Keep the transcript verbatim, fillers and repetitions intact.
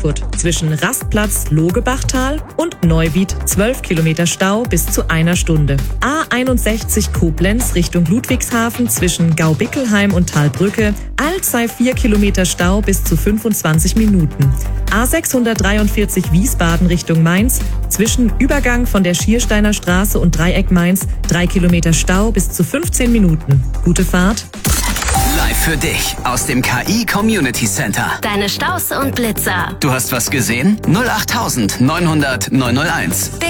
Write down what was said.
Zwischen Rastplatz Logebachtal und Neuwied zwölf Kilometer Stau bis zu einer Stunde. A einundsechzig Koblenz Richtung Ludwigshafen zwischen Gaubickelheim und Talbrücke, Alzey vier Kilometer Stau bis zu fünfundzwanzig Minuten. A sechshundertdreiundvierzig Wiesbaden Richtung Mainz zwischen Übergang von der Schiersteiner Straße und Dreieck Mainz drei Kilometer Stau bis zu fünfzehn Minuten. Gute Fahrt. Live für dich aus dem K I Community Center. Deine Staus und Blitzer. Du hast was gesehen? null acht neunhundert neunhunderteins.